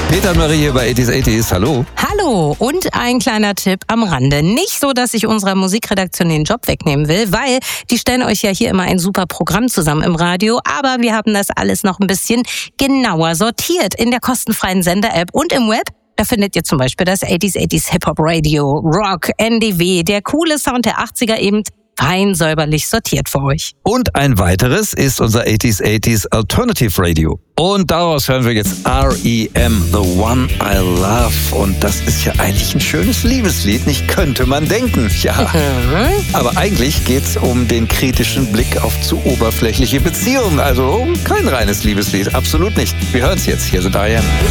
Peter und Marie hier bei 80s. Hallo. Hallo und ein kleiner Tipp am Rande. Nicht so, dass ich unserer Musikredaktion den Job wegnehmen will, weil die stellen euch ja hier immer ein super Programm zusammen im Radio, aber wir haben das alles noch ein bisschen genauer sortiert in der kostenfreien Sender-App und im Web. Da findet ihr zum Beispiel das 80s Hip-Hop Radio, Rock, NDW, der coole Sound der 80er eben fein säuberlich sortiert für euch. Und ein weiteres ist unser 80s Alternative Radio. Und daraus hören wir jetzt R.E.M., The One I Love. Und das ist ja eigentlich ein schönes Liebeslied, nicht könnte man denken. Ja, aber eigentlich geht's um den kritischen Blick auf zu oberflächliche Beziehungen. Also kein reines Liebeslied, absolut nicht. Wir hören's jetzt. Hier sind R.E.M.